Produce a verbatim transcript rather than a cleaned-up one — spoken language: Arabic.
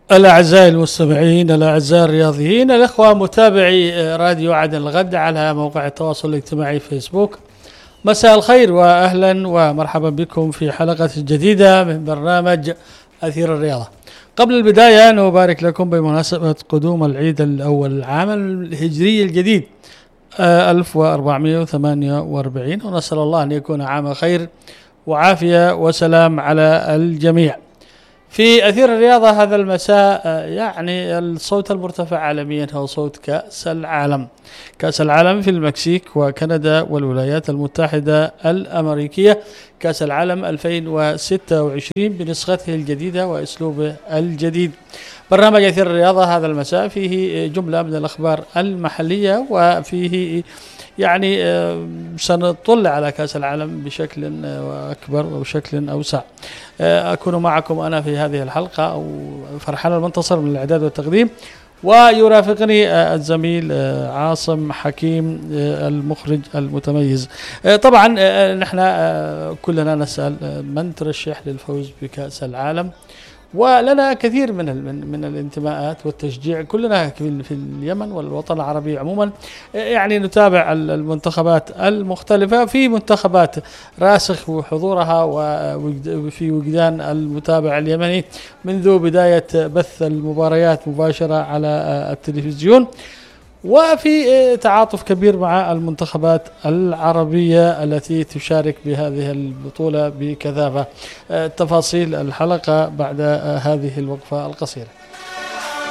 الأعزاء المستمعين الأعزاء الرياضيين الأخوة متابعي راديو عدن الغد على موقع التواصل الاجتماعي فيسبوك، مساء الخير وأهلا ومرحبا بكم في حلقة جديدة من برنامج أثير الرياضة. قبل البداية نبارك لكم بمناسبة قدوم العيد الأول العام الهجري الجديد ألف وأربعمائة وثمانية وأربعين، ونسأل الله أن يكون عام خير وعافية وسلام على الجميع. في أثير الرياضة هذا المساء يعني الصوت المرتفع عالميا هو صوت كأس العالم. كأس العالم في المكسيك وكندا والولايات المتحدة الأمريكية، كأس العالم ألفين وستة وعشرين بنسخته الجديدة وأسلوبه الجديد. برنامج أثير الرياضة هذا المساء فيه جملة من الأخبار المحلية، وفيه يعني سنطلع على كأس العالم بشكل أكبر وبشكل أوسع. أكون معكم أنا في هذه الحلقة فرحان المنتصر من الإعداد والتقديم، ويرافقني الزميل عاصم حكيم المخرج المتميز. طبعا نحن كلنا نسأل من ترشح للفوز بكأس العالم، ولنا كثير من من الانتماءات والتشجيع، كلنا في اليمن والوطن العربي عموما يعني نتابع المنتخبات المختلفة. في منتخبات راسخ وحضورها وفي وجدان المتابع اليمني منذ بداية بث المباريات مباشرة على التلفزيون، وفي تعاطف كبير مع المنتخبات العربية التي تشارك بهذه البطولة بكثافة. تفاصيل الحلقة بعد هذه الوقفة القصيرة.